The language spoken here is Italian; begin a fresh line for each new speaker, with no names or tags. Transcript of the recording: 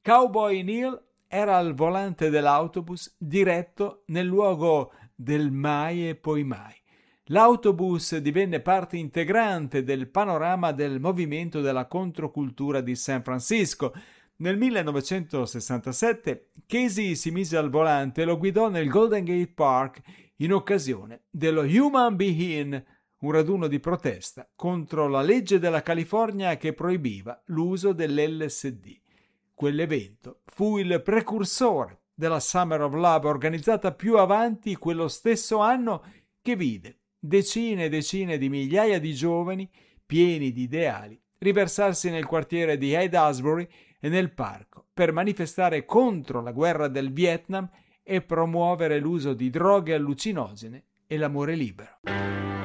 Cowboy Neal era al volante dell'autobus diretto nel luogo del mai e poi mai. L'autobus divenne parte integrante del panorama del movimento della controcultura di San Francisco. Nel 1967 Casey si mise al volante e lo guidò nel Golden Gate Park in occasione dello Human Be In, un raduno di protesta contro la legge della California che proibiva l'uso dell'LSD. Quell'evento fu il precursore della Summer of Love, organizzata più avanti quello stesso anno, che vide decine e decine di migliaia di giovani pieni di ideali riversarsi nel quartiere di Haight-Ashbury e nel parco per manifestare contro la guerra del Vietnam e promuovere l'uso di droghe allucinogene e l'amore libero.